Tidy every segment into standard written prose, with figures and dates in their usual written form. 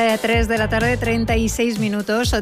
3 de la tarde, 36 minutos,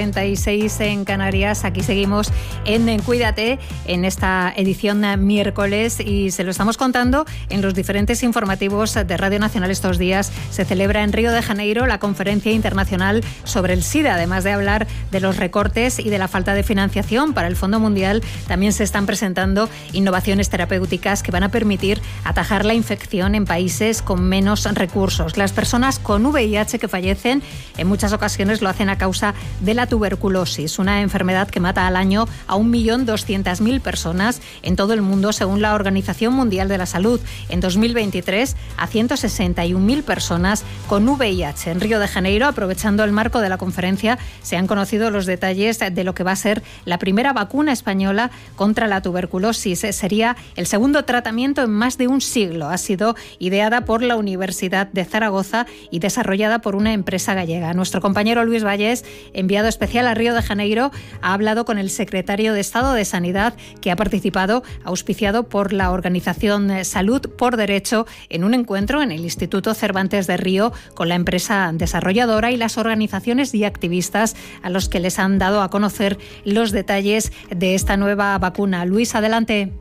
2:36 en Canarias. Aquí seguimos en Cuídate, en esta edición miércoles, y se lo estamos contando en los diferentes informativos de Radio Nacional estos días. Se celebra en Río de Janeiro la Conferencia Internacional sobre el SIDA. Además de hablar de los recortes y de la falta de financiación para el Fondo Mundial, también se están presentando innovaciones terapéuticas que van a permitir atajar la infección en países con menos recursos. Las personas con VIH que fallecen en muchas ocasiones lo hacen a causa de la tuberculosis, una enfermedad que mata al año a 1.200.000 personas en todo el mundo, según la Organización Mundial de la Salud. En 2023, a 161.000 personas con VIH. En Río de Janeiro, aprovechando el marco de la conferencia, se han conocido los detalles de lo que va a ser la primera vacuna española contra la tuberculosis. Sería el segundo tratamiento en más de un siglo. Ha sido ideada por la Universidad de Zaragoza y desarrollada por una empresa gallega. Nuestro compañero Luis Vallés, enviado especial a Río de Janeiro, ha hablado con el secretario de Estado de Sanidad, que ha participado, auspiciado por la organización Salud por Derecho, en un encuentro en el Instituto Cervantes de Río con la empresa desarrolladora y las organizaciones y activistas, a los que les han dado a conocer los detalles de esta nueva vacuna. Luis, adelante.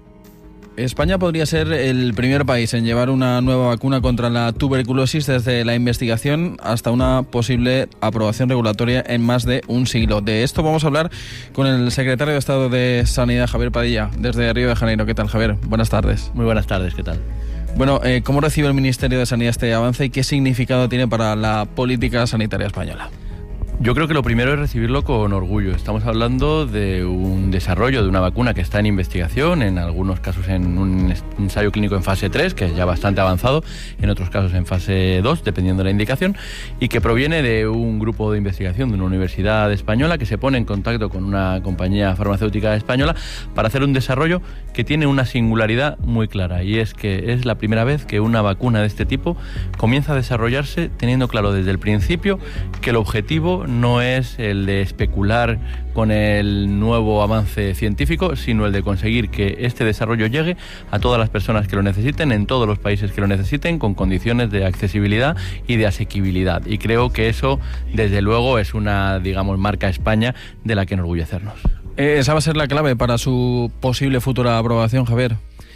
España podría ser el primer país en llevar una nueva vacuna contra la tuberculosis, desde la investigación hasta una posible aprobación regulatoria en más de un siglo. De esto vamos a hablar con el secretario de Estado de Sanidad, Javier Padilla, desde Río de Janeiro. ¿Qué tal, Javier? Buenas tardes. Muy buenas tardes, ¿qué tal? Bueno, ¿cómo recibe el Ministerio de Sanidad este avance y qué significado tiene para la política sanitaria española? Yo creo que lo primero es recibirlo con orgullo. Estamos hablando de un desarrollo de una vacuna que está en investigación, en algunos casos en un ensayo clínico en fase 3, que es ya bastante avanzado, en otros casos en fase 2, dependiendo de la indicación, y que proviene de un grupo de investigación de una universidad española que se pone en contacto con una compañía farmacéutica española para hacer un desarrollo que tiene una singularidad muy clara, y es que es la primera vez que una vacuna de este tipo comienza a desarrollarse teniendo claro desde el principio que el objetivo no es el de especular con el nuevo avance científico, sino el de conseguir que este desarrollo llegue a todas las personas que lo necesiten, en todos los países que lo necesiten, con condiciones de accesibilidad y de asequibilidad. Y creo que eso, desde luego, es una, marca España de la que enorgullecernos. ¿Esa va a ser la clave para su posible futura aprobación, Javier?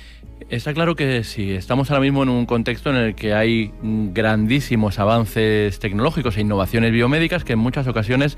Está claro que sí, estamos ahora mismo en un contexto en el que hay grandísimos avances tecnológicos e innovaciones biomédicas que en muchas ocasiones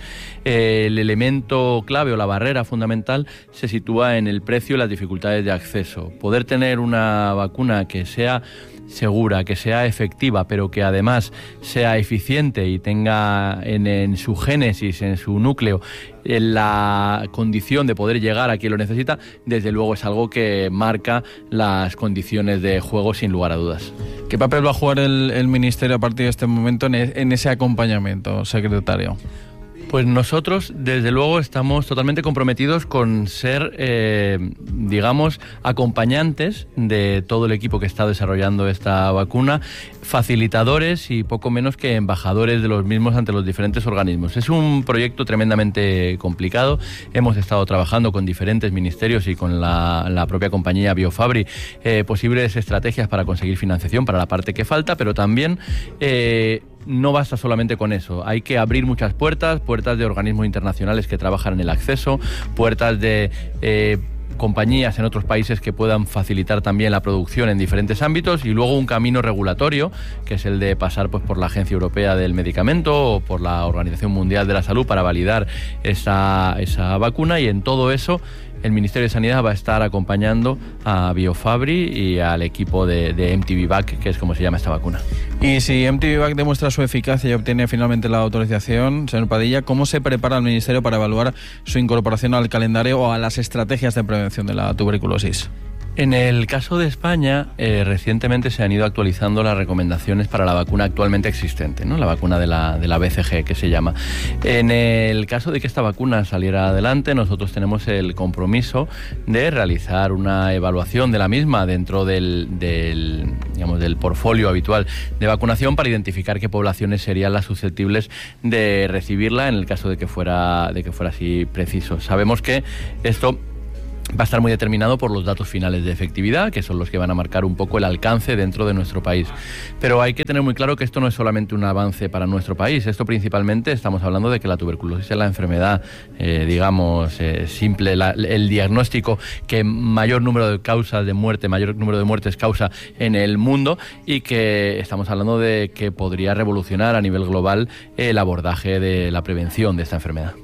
el elemento clave o la barrera fundamental se sitúa en el precio y las dificultades de acceso. Poder tener una vacuna que sea segura, que sea efectiva, pero que además sea eficiente y tenga en su génesis, en su núcleo, en la condición de poder llegar a quien lo necesita, desde luego es algo que marca las condiciones de juego sin lugar a dudas. ¿Qué papel va a jugar el Ministerio a partir de este momento en ese acompañamiento, secretario? Pues nosotros, desde luego, estamos totalmente comprometidos con ser, acompañantes de todo el equipo que está desarrollando esta vacuna, facilitadores y poco menos que embajadores de los mismos ante los diferentes organismos. Es un proyecto tremendamente complicado. Hemos estado trabajando con diferentes ministerios y con la propia compañía Biofabri posibles estrategias para conseguir financiación para la parte que falta, pero también no basta solamente con eso. Hay que abrir muchas puertas de organismos internacionales que trabajan en el acceso, puertas de compañías en otros países que puedan facilitar también la producción en diferentes ámbitos, y luego un camino regulatorio, que es el de pasar por la Agencia Europea del Medicamento o por la Organización Mundial de la Salud para validar esa vacuna, y en todo eso el Ministerio de Sanidad va a estar acompañando a Biofabri y al equipo de MTVvac, que es como se llama esta vacuna. Y si MTVvac demuestra su eficacia y obtiene finalmente la autorización, señor Padilla, ¿cómo se prepara el Ministerio para evaluar su incorporación al calendario o a las estrategias de prevención de la tuberculosis? En el caso de España, recientemente se han ido actualizando las recomendaciones para la vacuna actualmente existente, ¿no? La vacuna de la BCG, que se llama. En el caso de que esta vacuna saliera adelante, nosotros tenemos el compromiso de realizar una evaluación de la misma dentro del portfolio habitual de vacunación para identificar qué poblaciones serían las susceptibles de recibirla en el caso de que fuera así preciso. Sabemos que esto va a estar muy determinado por los datos finales de efectividad, que son los que van a marcar un poco el alcance dentro de nuestro país. Pero hay que tener muy claro que esto no es solamente un avance para nuestro país. Esto principalmente estamos hablando de que la tuberculosis es la enfermedad, simple, el diagnóstico que mayor número de causas de muerte, mayor número de muertes causa en el mundo, y que estamos hablando de que podría revolucionar a nivel global el abordaje de la prevención de esta enfermedad.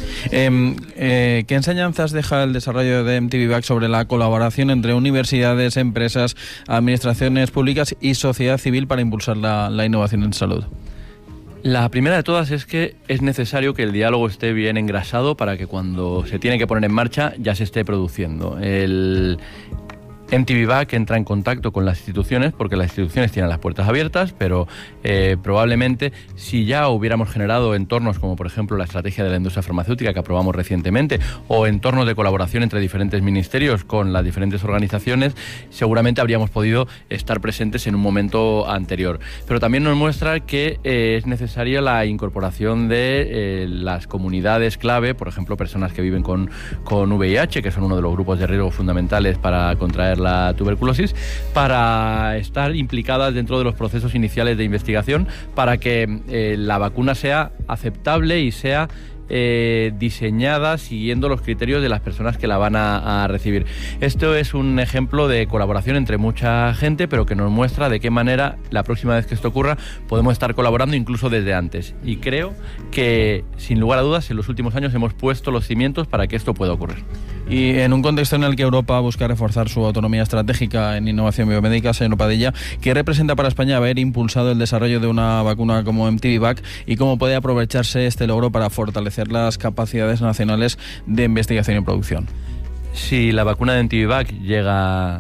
¿Qué enseñanzas deja el desarrollo de MTVBac sobre la colaboración entre universidades, empresas, administraciones públicas y sociedad civil para impulsar la innovación en salud? La primera de todas es que es necesario que el diálogo esté bien engrasado para que cuando se tiene que poner en marcha ya se esté produciendo. El MTVBac entra en contacto con las instituciones porque las instituciones tienen las puertas abiertas, pero probablemente si ya hubiéramos generado entornos como por ejemplo la estrategia de la industria farmacéutica que aprobamos recientemente, o entornos de colaboración entre diferentes ministerios con las diferentes organizaciones, seguramente habríamos podido estar presentes en un momento anterior. Pero también nos muestra que es necesaria la incorporación de las comunidades clave, por ejemplo personas que viven con VIH, que son uno de los grupos de riesgo fundamentales para contraer la tuberculosis, para estar implicadas dentro de los procesos iniciales de investigación para que la vacuna sea aceptable y sea diseñada siguiendo los criterios de las personas que la van a recibir. Esto es un ejemplo de colaboración entre mucha gente, pero que nos muestra de qué manera la próxima vez que esto ocurra podemos estar colaborando incluso desde antes. Y creo que, sin lugar a dudas, en los últimos años hemos puesto los cimientos para que esto pueda ocurrir. Y en un contexto en el que Europa busca reforzar su autonomía estratégica en innovación biomédica, señor Padilla, ¿qué representa para España haber impulsado el desarrollo de una vacuna como MTVBac y cómo puede aprovecharse este logro para fortalecer las capacidades nacionales de investigación y producción? Si la vacuna de MTVBac llega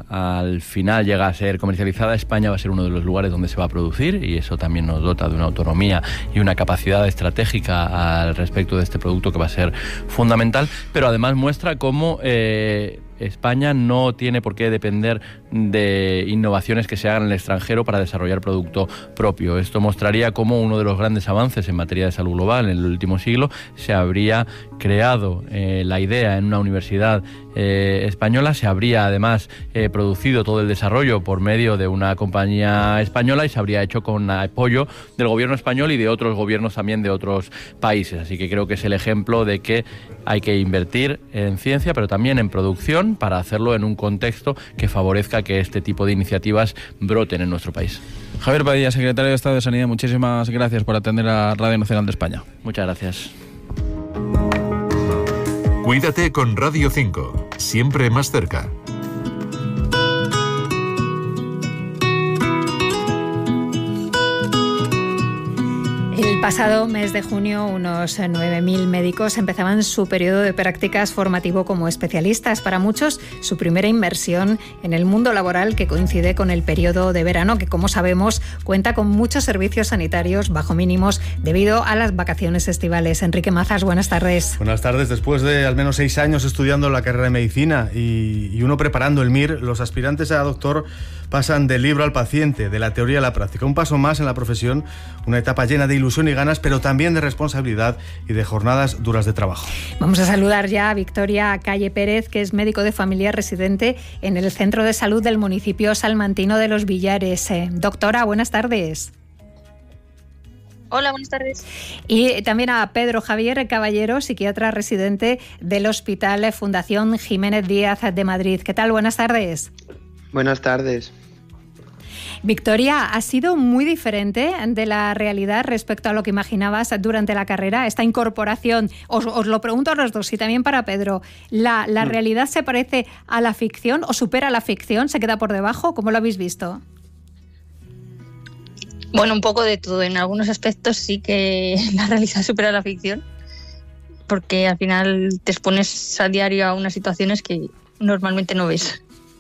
a ser comercializada, España va a ser uno de los lugares donde se va a producir, y eso también nos dota de una autonomía y una capacidad estratégica al respecto de este producto que va a ser fundamental, pero además muestra cómo España no tiene por qué depender de innovaciones que se hagan en el extranjero para desarrollar producto propio. Esto mostraría cómo uno de los grandes avances en materia de salud global en el último siglo se habría creado la idea en una universidad española, se habría además producido todo el desarrollo por medio de una compañía española y se habría hecho con apoyo del gobierno español y de otros gobiernos también de otros países. Así que creo que es el ejemplo de que hay que invertir en ciencia, pero también en producción, para hacerlo en un contexto que favorezca que este tipo de iniciativas broten en nuestro país. Javier Padilla, secretario de Estado de Sanidad, muchísimas gracias por atender a Radio Nacional de España. Muchas gracias. Cuídate con Radio 5, siempre más cerca. El pasado mes de junio, unos 9.000 médicos empezaban su periodo de prácticas formativo como especialistas. Para muchos, su primera inmersión en el mundo laboral, que coincide con el periodo de verano, que, como sabemos, cuenta con muchos servicios sanitarios bajo mínimos debido a las vacaciones estivales. Enrique Mazas, buenas tardes. Buenas tardes. Después de al menos 6 años estudiando la carrera de medicina y uno preparando el MIR, los aspirantes a doctor pasan del libro al paciente, de la teoría a la práctica. Un paso más en la profesión, una etapa llena de ilusión y ganas, pero también de responsabilidad y de jornadas duras de trabajo. Vamos a saludar ya a Victoria Calle Pérez, que es médico de familia residente en el Centro de Salud del municipio salmantino de Los Villares. Doctora, buenas tardes. Hola, buenas tardes. Y también a Pedro Javier Caballero, psiquiatra residente del Hospital Fundación Jiménez Díaz de Madrid. ¿Qué tal? Buenas tardes. Buenas tardes. Victoria, ¿ha sido muy diferente de la realidad respecto a lo que imaginabas durante la carrera, esta incorporación? Os lo pregunto a los dos y también para Pedro. ¿La realidad se parece a la ficción o supera la ficción? ¿Se queda por debajo? ¿Cómo lo habéis visto? Bueno, un poco de todo. En algunos aspectos sí que la realidad supera la ficción, porque al final te expones a diario a unas situaciones que normalmente no ves.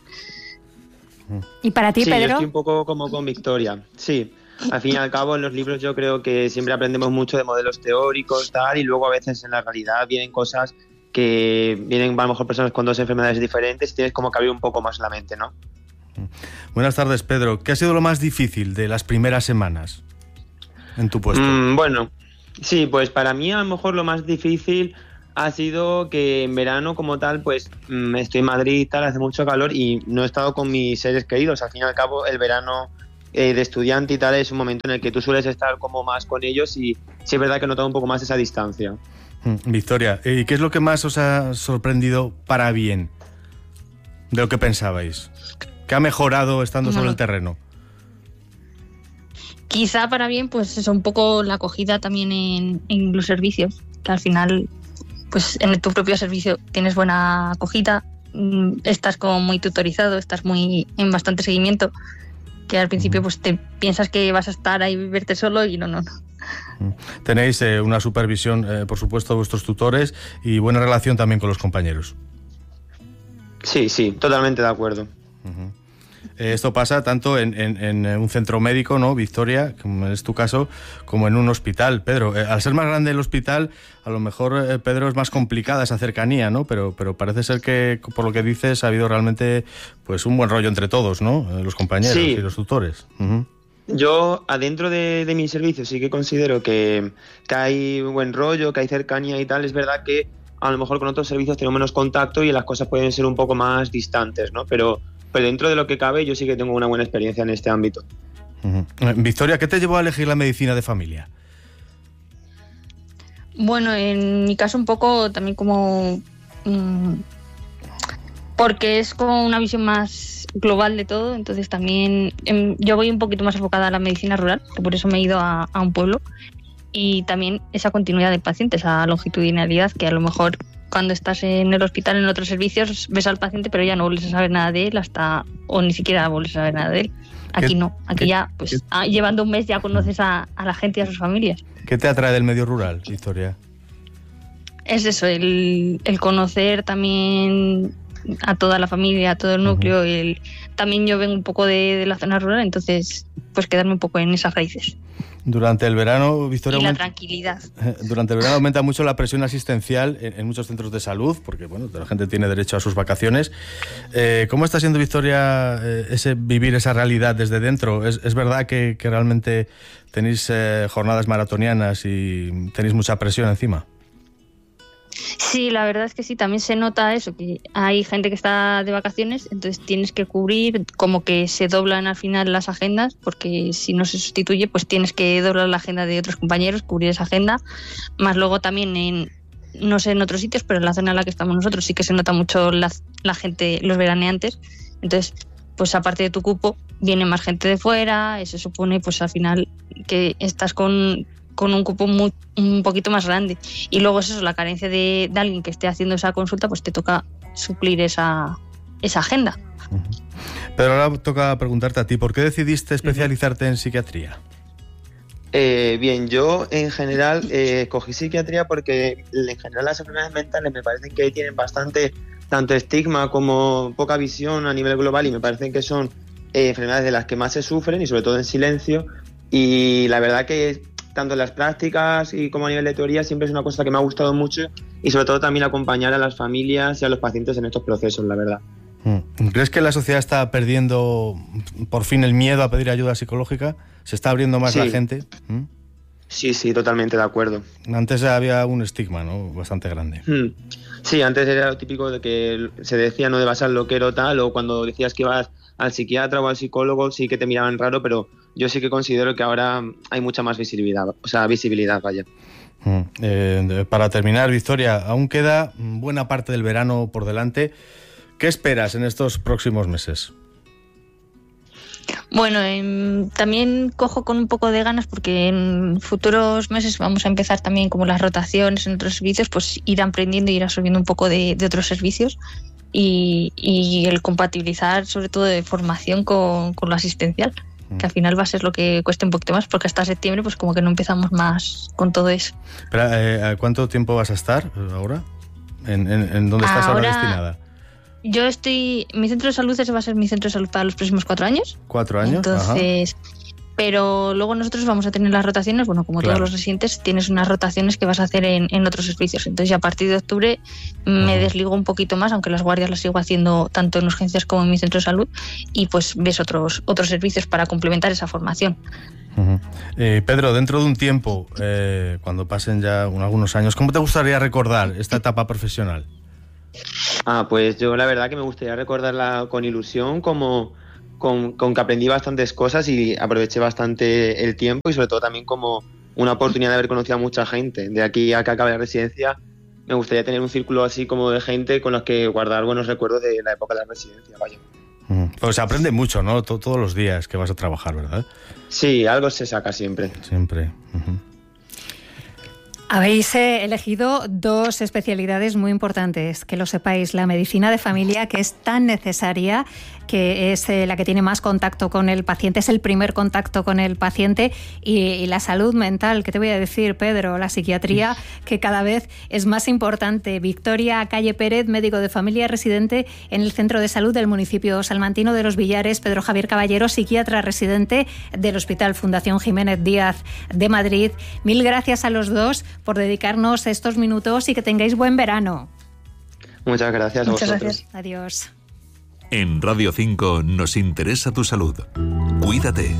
¿Y para ti, sí, Pedro? Yo estoy un poco como con Victoria. Sí, al fin y al cabo en los libros yo creo que siempre aprendemos mucho de modelos teóricos, tal, y luego a veces en la realidad vienen cosas que vienen a lo mejor personas con dos enfermedades diferentes y tienes como que abrir un poco más la mente, ¿no? Buenas tardes, Pedro. ¿Qué ha sido lo más difícil de las primeras semanas en tu puesto? Bueno, sí, pues para mí a lo mejor lo más difícil ha sido que en verano como tal, pues estoy en Madrid y tal, hace mucho calor y no he estado con mis seres queridos. Al fin y al cabo, el verano de estudiante y tal es un momento en el que tú sueles estar como más con ellos y sí es verdad que he notado un poco más esa distancia. Victoria, ¿y qué es lo que más os ha sorprendido para bien de lo que pensabais? ¿Qué ha mejorado estando sobre el terreno? Quizá para bien, pues eso, un poco la acogida también en los servicios, que al final, pues en tu propio servicio tienes buena acogida, estás como muy tutorizado, estás muy en bastante seguimiento, que al principio pues te piensas que vas a estar ahí y verte solo y no. Tenéis una supervisión, por supuesto, de vuestros tutores y buena relación también con los compañeros. Sí, totalmente de acuerdo. Esto pasa tanto en un centro médico, ¿no, Victoria, como es tu caso, como en un hospital. Pedro, al ser más grande el hospital, a lo mejor, Pedro, es más complicada esa cercanía, ¿no? Pero parece ser que, por lo que dices, ha habido realmente pues un buen rollo entre todos, ¿no? Los compañeros y los tutores. Yo, adentro de mi servicio, sí que considero que hay buen rollo, que hay cercanía y tal. Es verdad que a lo mejor con otros servicios tengo menos contacto y las cosas pueden ser un poco más distantes, ¿no? Pero dentro de lo que cabe, yo sí que tengo una buena experiencia en este ámbito. Victoria, ¿qué te llevó a elegir la medicina de familia? Bueno, en mi caso un poco también como... porque es como una visión más global de todo, entonces también yo voy un poquito más enfocada a la medicina rural, que por eso me he ido a un pueblo, y también esa continuidad del paciente, esa longitudinalidad que a lo mejor cuando estás en el hospital, en otros servicios, ves al paciente pero ya no vuelves a saber nada de él o ni siquiera vuelves a saber nada de él. Aquí no, aquí ya, pues llevando un mes ya conoces a la gente y a sus familias. ¿Qué te atrae del medio rural, Victoria? Es eso, el conocer también a toda la familia, a todo el núcleo. También yo vengo un poco de la zona rural, entonces pues quedarme un poco en esas raíces. Durante el verano, Victoria, y la tranquilidad. Durante el verano aumenta mucho la presión asistencial en muchos centros de salud, porque bueno, la gente tiene derecho a sus vacaciones. ¿Cómo está siendo, Victoria, vivir esa realidad desde dentro? ¿Es verdad que realmente tenéis jornadas maratonianas y tenéis mucha presión encima? Sí, la verdad es que sí, también se nota eso, que hay gente que está de vacaciones, entonces tienes que cubrir, como que se doblan al final las agendas, porque si no se sustituye, pues tienes que doblar la agenda de otros compañeros, cubrir esa agenda, más luego también no sé en otros sitios, pero en la zona en la que estamos nosotros sí que se nota mucho la gente, los veraneantes, entonces pues aparte de tu cupo, viene más gente de fuera, eso supone pues al final que estás con un cupo un poquito más grande. Y luego es eso, la carencia de alguien que esté haciendo esa consulta, pues te toca suplir esa agenda. Pero ahora toca preguntarte a ti, ¿por qué decidiste especializarte en psiquiatría? Bien, yo en general cogí psiquiatría porque en general las enfermedades mentales me parecen que tienen bastante tanto estigma como poca visión a nivel global y me parecen que son enfermedades de las que más se sufren y sobre todo en silencio. Y la verdad que tanto en las prácticas y como a nivel de teoría siempre es una cosa que me ha gustado mucho y sobre todo también acompañar a las familias y a los pacientes en estos procesos, la verdad. ¿Crees que la sociedad está perdiendo por fin el miedo a pedir ayuda psicológica? ¿Se está abriendo más la gente? Sí, totalmente de acuerdo. Antes había un estigma, ¿no? Bastante grande. Sí, antes era lo típico de que se decía no debas al loquero tal, o cuando decías que ibas al psiquiatra o al psicólogo sí que te miraban raro, pero yo sí que considero que ahora hay mucha más visibilidad, vaya. Para terminar, Victoria, aún queda buena parte del verano por delante. ¿Qué esperas en estos próximos meses? Bueno, también cojo con un poco de ganas porque en futuros meses vamos a empezar también como las rotaciones en otros servicios, pues ir aprendiendo y ir absorbiendo un poco de otros servicios y el compatibilizar sobre todo de formación con lo asistencial, que al final va a ser lo que cueste un poquito más porque hasta septiembre pues como que no empezamos más con todo eso. Pero, ¿cuánto tiempo vas a estar ahora? ¿En dónde estás ahora destinada? Mi centro de salud ese va a ser mi centro de salud para los próximos 4 años. 4 años, entonces, ajá. pero luego nosotros vamos a tener las rotaciones, bueno, como todos los residentes, tienes unas rotaciones que vas a hacer en otros servicios. Entonces, a partir de octubre me desligo un poquito más, aunque las guardias las sigo haciendo tanto en urgencias como en mi centro de salud, y pues ves otros servicios para complementar esa formación. Pedro, dentro de un tiempo, cuando pasen ya algunos años, ¿cómo te gustaría recordar esta etapa profesional? Pues yo la verdad que me gustaría recordarla con ilusión, con que aprendí bastantes cosas y aproveché bastante el tiempo, y sobre todo también como una oportunidad de haber conocido a mucha gente. De aquí a que acabe la residencia me gustaría tener un círculo así como de gente con los que guardar buenos recuerdos de la época de la residencia, vaya. Pues se aprende mucho, ¿no? Todos los días que vas a trabajar, ¿verdad? Sí, algo se saca siempre. Siempre. Habéis elegido dos especialidades muy importantes, que lo sepáis. La medicina de familia, que es tan necesaria, que es la que tiene más contacto con el paciente, es el primer contacto con el paciente, y la salud mental, ¿qué te voy a decir, Pedro? La psiquiatría, que cada vez es más importante. Victoria Calle Pérez, médico de familia residente en el Centro de Salud del municipio salmantino de Los Villares. Pedro Javier Caballero, psiquiatra residente del Hospital Fundación Jiménez Díaz de Madrid. Mil gracias a los dos por dedicarnos estos minutos y que tengáis buen verano. Muchas gracias a vosotros. Gracias. Adiós. En Radio 5 nos interesa tu salud. Cuídate.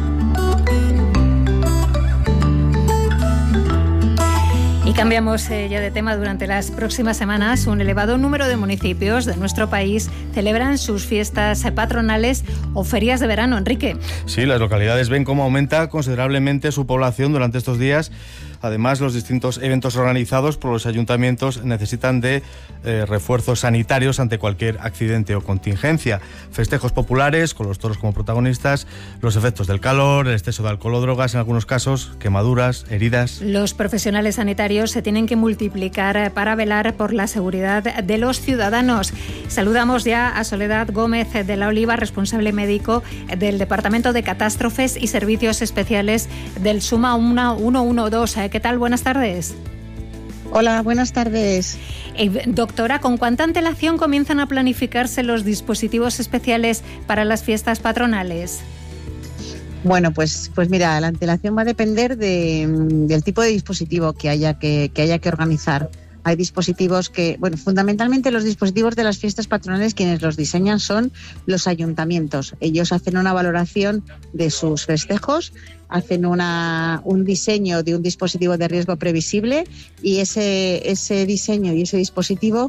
Y cambiamos ya de tema. Durante las próximas semanas, un elevado número de municipios de nuestro país celebran sus fiestas patronales o ferias de verano. Enrique. Sí, las localidades ven cómo aumenta considerablemente su población durante estos días. Además, los distintos eventos organizados por los ayuntamientos necesitan de refuerzos sanitarios ante cualquier accidente o contingencia. Festejos populares, con los toros como protagonistas, los efectos del calor, el exceso de alcohol o drogas, en algunos casos, quemaduras, heridas. Los profesionales sanitarios se tienen que multiplicar para velar por la seguridad de los ciudadanos. Saludamos ya a Soledad Gómez de la Oliva, responsable médico del Departamento de Catástrofes y Servicios Especiales del SUMA 112. ¿Qué tal? Buenas tardes. Hola, buenas tardes. Doctora, ¿con cuánta antelación comienzan a planificarse los dispositivos especiales para las fiestas patronales? Bueno, pues mira, la antelación va a depender del tipo de dispositivo que haya que organizar. Hay dispositivos que, bueno, fundamentalmente los dispositivos de las fiestas patronales, quienes los diseñan son los ayuntamientos. Ellos hacen una valoración de sus festejos, hacen un diseño de un dispositivo de riesgo previsible, y ese diseño y ese dispositivo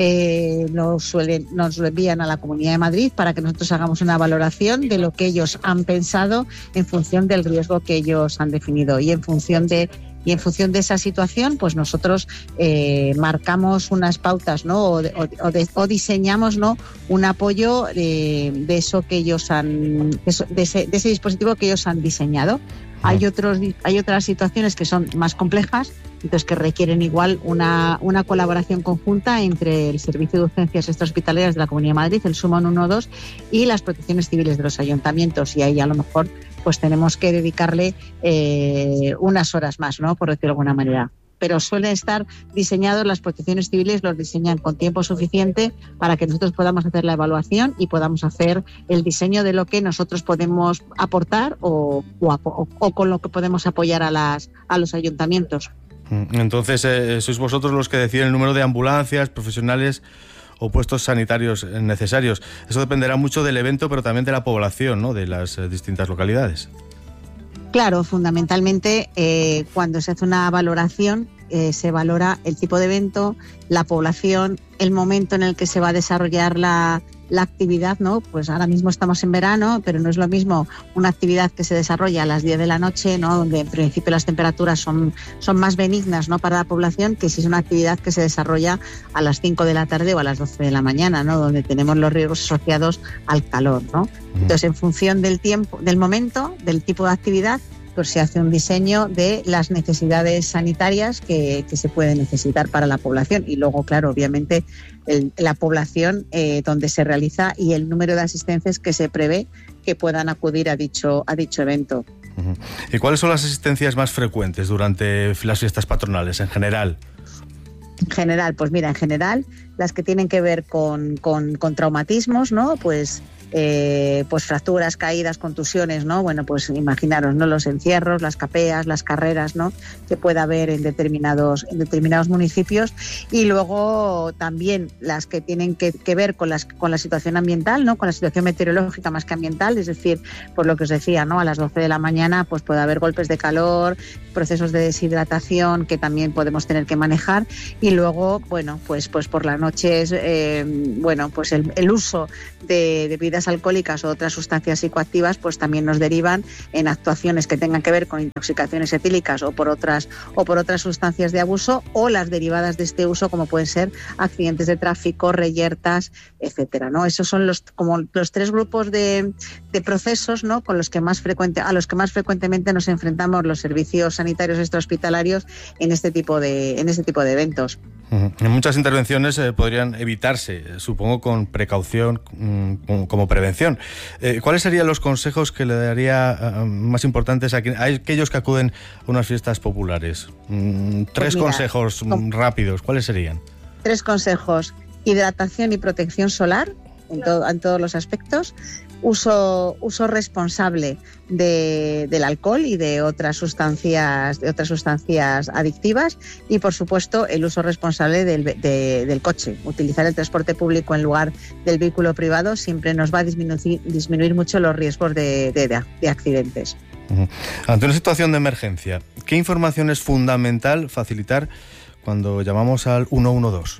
nos lo envían a la Comunidad de Madrid para que nosotros hagamos una valoración de lo que ellos han pensado en función del riesgo que ellos han definido, y en función de esa situación, pues nosotros marcamos unas pautas, ¿no? o diseñamos, ¿no?, un apoyo de eso que ellos de ese dispositivo que ellos han diseñado. Hay otras situaciones que son más complejas, entonces que requieren igual una colaboración conjunta entre el Servicio de Urgencias Extrahospitalarias de la Comunidad de Madrid, el SUMA 112, y las protecciones civiles de los ayuntamientos, y ahí a lo mejor pues tenemos que dedicarle unas horas más, ¿no?, por decirlo de alguna manera. Pero suelen estar diseñados, las protecciones civiles los diseñan con tiempo suficiente para que nosotros podamos hacer la evaluación y podamos hacer el diseño de lo que nosotros podemos aportar o con lo que podemos apoyar a los ayuntamientos. Entonces, sois vosotros los que deciden el número de ambulancias, profesionales o puestos sanitarios necesarios. Eso dependerá mucho del evento, pero también de la población, ¿no?, de las distintas localidades. Claro, fundamentalmente cuando se hace una valoración se valora el tipo de evento, la población, el momento en el que se va a desarrollar la actividad, ¿no? Pues ahora mismo estamos en verano, pero no es lo mismo una actividad que se desarrolla a las 10 de la noche, ¿no?, donde en principio las temperaturas son más benignas, ¿no?, para la población, que si es una actividad que se desarrolla a las 5 de la tarde o a las 12 de la mañana, ¿no?, donde tenemos los riesgos asociados al calor, ¿no? Entonces, en función del tiempo, del momento, del tipo de actividad, pues se hace un diseño de las necesidades sanitarias que se pueden necesitar para la población, y luego, claro, obviamente la población donde se realiza y el número de asistencias que se prevé que puedan acudir a dicho evento. ¿Y cuáles son las asistencias más frecuentes durante las fiestas patronales en general? En general, pues mira, las que tienen que ver con traumatismos, ¿no? Pues pues fracturas, caídas, contusiones, ¿no? Bueno, pues imaginaros, ¿no? Los encierros, las capeas, las carreras, ¿no? Que pueda haber en determinados municipios, y luego también las que tienen que ver con la situación ambiental, ¿no? Con la situación meteorológica más que ambiental, es decir, por lo que os decía, ¿no? A las 12 de la mañana pues puede haber golpes de calor, procesos de deshidratación que también podemos tener que manejar, y luego, bueno, pues por las noches, pues el uso de bebidas alcohólicas o otras sustancias psicoactivas pues también nos derivan en actuaciones que tengan que ver con intoxicaciones etílicas o por otras sustancias de abuso, o las derivadas de este uso, como pueden ser accidentes de tráfico, reyertas, etcétera, ¿no? Esos son los 3 grupos de procesos, ¿no? A los que más frecuentemente nos enfrentamos los servicios sanitarios extrahospitalarios en este tipo de eventos. En muchas intervenciones podrían evitarse, supongo, con precaución, como prevención. ¿Cuáles serían los consejos que le daría más importantes a aquellos que acuden a unas fiestas populares? 3 consejos rápidos, ¿cuáles serían? 3 consejos: hidratación y protección solar en todos los aspectos, uso responsable del alcohol y de otras sustancias adictivas, y por supuesto el uso responsable del coche. Utilizar el transporte público en lugar del vehículo privado siempre nos va a disminuir mucho los riesgos de accidentes. Ante una situación de emergencia, ¿qué información es fundamental facilitar cuando llamamos al 112?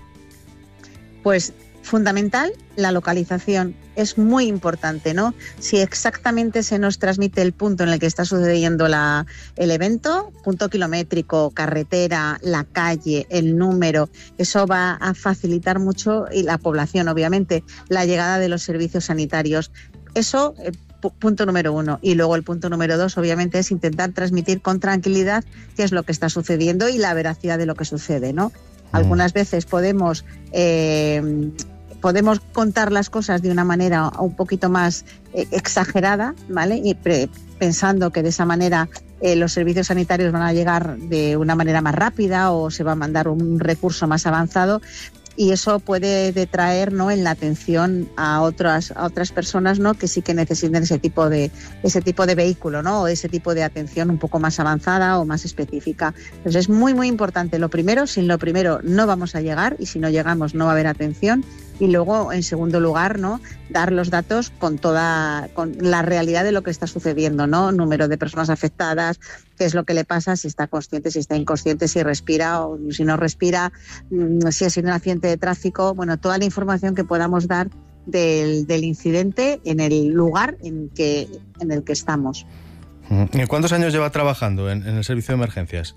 Pues fundamental, la localización. Es muy importante, ¿no? Si exactamente se nos transmite el punto en el que está sucediendo el evento, punto kilométrico, carretera, la calle, el número, eso va a facilitar mucho, y la población, obviamente, la llegada de los servicios sanitarios. Eso, punto número 1. Y luego el punto número 2, obviamente, es intentar transmitir con tranquilidad qué es lo que está sucediendo y la veracidad de lo que sucede, ¿no? Algunas veces podemos contar las cosas de una manera un poquito más exagerada, ¿vale? Y pensando que de esa manera los servicios sanitarios van a llegar de una manera más rápida o se va a mandar un recurso más avanzado, y eso puede detraer, ¿no?, en la atención a otras personas, ¿no?, que sí que necesiten ese tipo de vehículo, ¿no?, o ese tipo de atención un poco más avanzada o más específica. Entonces es muy muy importante. Lo primero, sin lo primero no vamos a llegar, y si no llegamos no va a haber atención. Y luego, en segundo lugar, ¿no?, dar los datos con la realidad de lo que está sucediendo, ¿no? Número de personas afectadas, qué es lo que le pasa, si está consciente, si está inconsciente, si respira o si no respira, si ha sido un accidente de tráfico. Bueno, toda la información que podamos dar del incidente en el lugar en el que estamos. ¿Cuántos años lleva trabajando en el servicio de emergencias?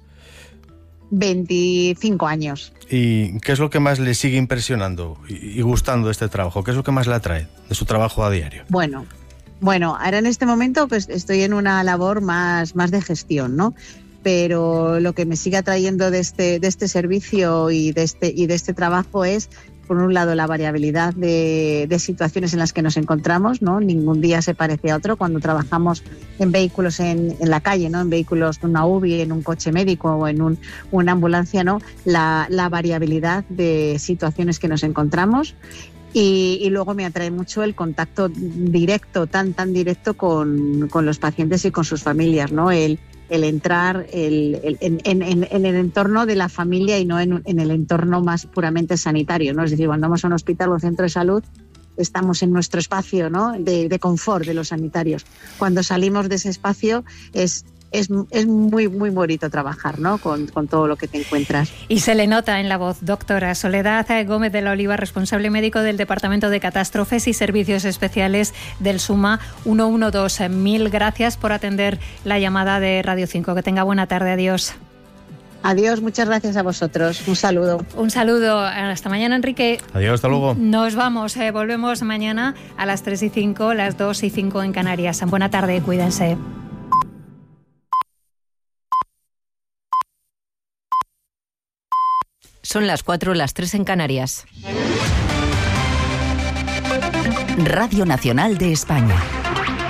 25 años. ¿Y qué es lo que más le sigue impresionando y gustando de este trabajo? ¿Qué es lo que más le atrae de su trabajo a diario? Bueno, ahora en este momento pues estoy en una labor más de gestión, ¿no? Pero lo que me sigue atrayendo de este servicio y de este trabajo es, por un lado, la variabilidad de situaciones en las que nos encontramos, ¿no? Ningún día se parece a otro. Cuando trabajamos en vehículos en la calle, ¿no?, en vehículos de una UBI, en un coche médico o en una ambulancia, ¿no?, la variabilidad de situaciones que nos encontramos. Y luego me atrae mucho el contacto directo, tan directo con los pacientes y con sus familias, ¿no? El entrar en el entorno de la familia y no en el entorno más puramente sanitario, ¿no? Es decir, cuando vamos a un hospital o un centro de salud, estamos en nuestro espacio, ¿no?, de confort de los sanitarios. Cuando salimos de ese espacio es muy muy bonito trabajar, ¿no?, con todo lo que te encuentras. Y se le nota en la voz. Doctora Soledad Gómez de la Oliva, responsable médico del Departamento de Catástrofes y Servicios Especiales del SUMA 112. Mil gracias por atender la llamada de Radio 5. Que tenga buena tarde. Adiós. Adiós, muchas gracias a vosotros. Un saludo. Un saludo. Hasta mañana, Enrique. Adiós, hasta luego. Nos vamos. Volvemos mañana a las 3:05, las 2:05 en Canarias. Buena tarde, cuídense. Son las 4, las 3 en Canarias. Radio Nacional de España.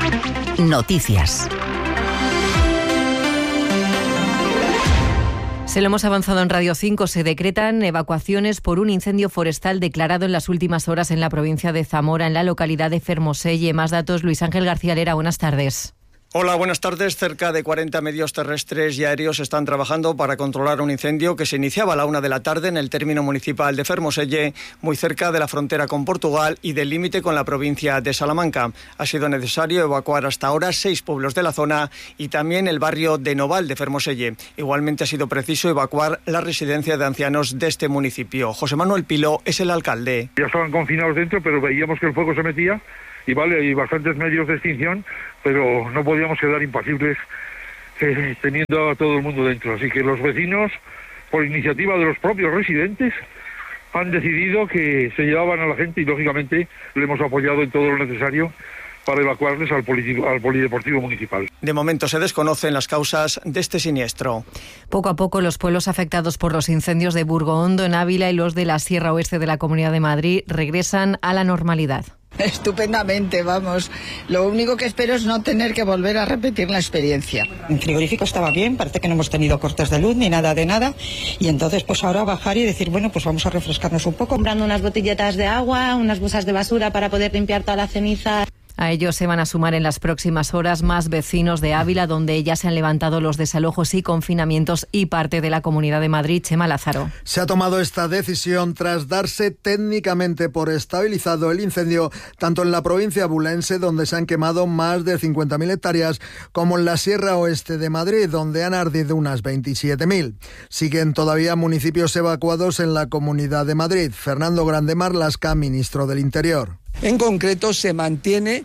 Noticias. Se lo hemos avanzado en Radio 5. Se decretan evacuaciones por un incendio forestal declarado en las últimas horas en la provincia de Zamora, en la localidad de Fermoselle. Más datos, Luis Ángel García Lera, buenas tardes. Hola, buenas tardes. Cerca de 40 medios terrestres y aéreos están trabajando para controlar un incendio que se iniciaba a la 1 de la tarde en el término municipal de Fermoselle, muy cerca de la frontera con Portugal y del límite con la provincia de Salamanca. Ha sido necesario evacuar hasta ahora 6 pueblos de la zona y también el barrio de Noval de Fermoselle. Igualmente ha sido preciso evacuar la residencia de ancianos de este municipio. José Manuel Pilo es el alcalde. Ya estaban confinados dentro, pero veíamos que el fuego se metía. Y vale, hay bastantes medios de extinción, pero no podíamos quedar impasibles teniendo a todo el mundo dentro. Así que los vecinos, por iniciativa de los propios residentes, han decidido que se llevaban a la gente y, lógicamente, le hemos apoyado en todo lo necesario para evacuarles al polideportivo municipal. De momento se desconocen las causas de este siniestro. Poco a poco los pueblos afectados por los incendios de Burgoondo en Ávila y los de la Sierra Oeste de la Comunidad de Madrid regresan a la normalidad. Estupendamente, vamos. Lo único que espero es no tener que volver a repetir la experiencia. El frigorífico estaba bien, parece que no hemos tenido cortes de luz ni nada de nada. Y entonces pues ahora bajar y decir, bueno, pues vamos a refrescarnos un poco. Comprando unas botelletas de agua, unas bolsas de basura para poder limpiar toda la ceniza. A ellos se van a sumar en las próximas horas más vecinos de Ávila, donde ya se han levantado los desalojos y confinamientos, y parte de la Comunidad de Madrid. Chema Lázaro. Se ha tomado esta decisión tras darse técnicamente por estabilizado el incendio tanto en la provincia abulense, donde se han quemado más de 50.000 hectáreas, como en la Sierra Oeste de Madrid, donde han ardido unas 27.000. Siguen todavía municipios evacuados en la Comunidad de Madrid. Fernando Grande Marlaska, ministro del Interior. En concreto, se mantiene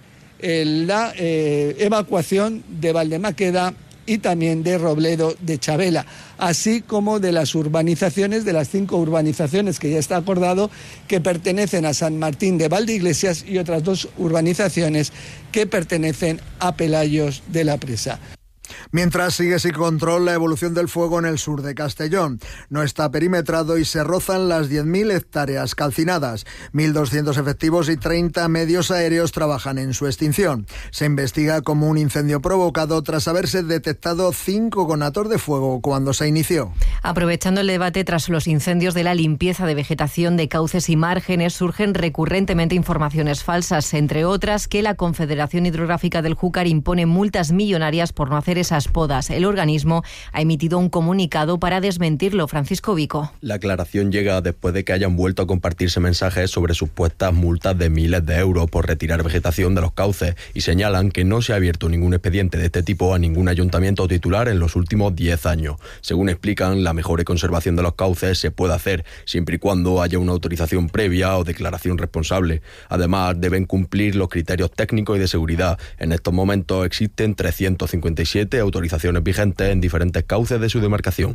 la evacuación de Valdemaqueda y también de Robledo de Chabela, así como de las urbanizaciones, de las 5 urbanizaciones que ya está acordado, que pertenecen a San Martín de Valdeiglesias, y otras 2 urbanizaciones que pertenecen a Pelayos de la Presa. Mientras sigue sin control la evolución del fuego en el sur de Castellón. No está perimetrado y se rozan las 10.000 hectáreas calcinadas. 1.200 efectivos y 30 medios aéreos trabajan en su extinción. Se investiga como un incendio provocado tras haberse detectado 5 conatos de fuego cuando se inició. Aprovechando el debate tras los incendios de la limpieza de vegetación de cauces y márgenes, surgen recurrentemente informaciones falsas, entre otras que la Confederación Hidrográfica del Júcar impone multas millonarias por no hacer esas podas. El organismo ha emitido un comunicado para desmentirlo. Francisco Vico. La aclaración llega después de que hayan vuelto a compartirse mensajes sobre supuestas multas de miles de euros por retirar vegetación de los cauces, y señalan que no se ha abierto ningún expediente de este tipo a ningún ayuntamiento titular en los últimos 10 años. Según explican, la mejora y conservación de los cauces se puede hacer siempre y cuando haya una autorización previa o declaración responsable. Además, deben cumplir los criterios técnicos y de seguridad. En estos momentos existen 357 autorizaciones vigentes en diferentes cauces de su demarcación.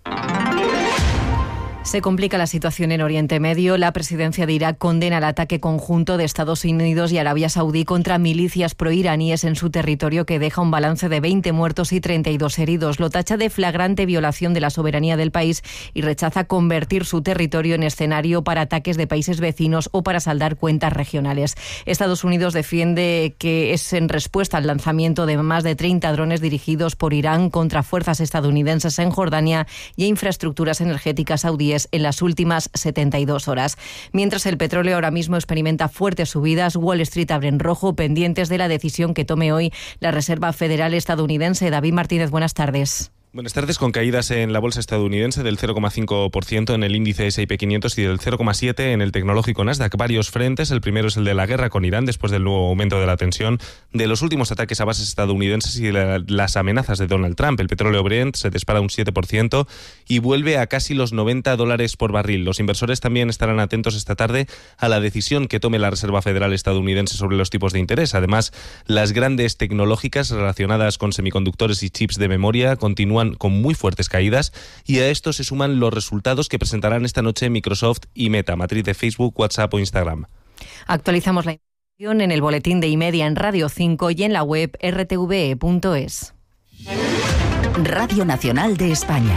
Se complica la situación en Oriente Medio. La presidencia de Irak condena el ataque conjunto de Estados Unidos y Arabia Saudí contra milicias proiraníes en su territorio, que deja un balance de 20 muertos y 32 heridos. Lo tacha de flagrante violación de la soberanía del país y rechaza convertir su territorio en escenario para ataques de países vecinos o para saldar cuentas regionales. Estados Unidos defiende que es en respuesta al lanzamiento de más de 30 drones dirigidos por Irán contra fuerzas estadounidenses en Jordania y a infraestructuras energéticas saudíes en las últimas 72 horas. Mientras el petróleo ahora mismo experimenta fuertes subidas, Wall Street abre en rojo, pendientes de la decisión que tome hoy la Reserva Federal estadounidense. David Martínez, buenas tardes. Buenas tardes. Con caídas en la bolsa estadounidense del 0,5% en el índice S&P 500 y del 0,7% en el tecnológico Nasdaq. Varios frentes. El primero es el de la guerra con Irán, después del nuevo aumento de la tensión, de los últimos ataques a bases estadounidenses y de las amenazas de Donald Trump. El petróleo Brent se dispara un 7% y vuelve a casi los $90 por barril. Los inversores también estarán atentos esta tarde a la decisión que tome la Reserva Federal estadounidense sobre los tipos de interés. Además, las grandes tecnológicas relacionadas con semiconductores y chips de memoria continúan con muy fuertes caídas, y a esto se suman los resultados que presentarán esta noche Microsoft y Meta, matriz de Facebook, WhatsApp o Instagram. Actualizamos la información en el boletín de iMedia en Radio 5 y en la web rtve.es. Radio Nacional de España.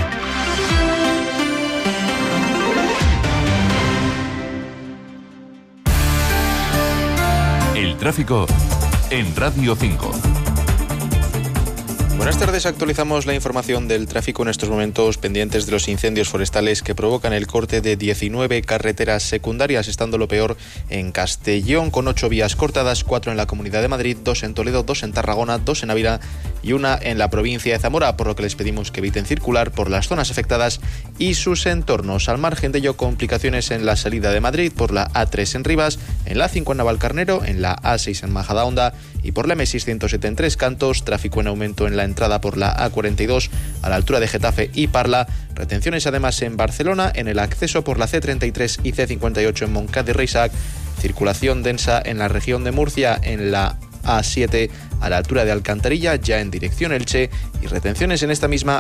El tráfico en Radio 5. Buenas tardes, actualizamos la información del tráfico en estos momentos, pendientes de los incendios forestales que provocan el corte de 19 carreteras secundarias, estando lo peor en Castellón, con 8 vías cortadas, 4 en la Comunidad de Madrid, 2 en Toledo, 2 en Tarragona, 2 en Ávila y 1 en la provincia de Zamora, por lo que les pedimos que eviten circular por las zonas afectadas y sus entornos. Al margen de ello, complicaciones en la salida de Madrid por la A3 en Rivas, en la A5 en Navalcarnero, en la A6 en Majadahonda y por la M607 en Tres Cantos, tráfico en aumento en la entrada por la A42 a la altura de Getafe y Parla, retenciones además en Barcelona, en el acceso por la C33 y C58 en Montcada y Reixac, circulación densa en la región de Murcia, en la A7 a la altura de Alcantarilla, ya en dirección Elche, y retenciones en esta misma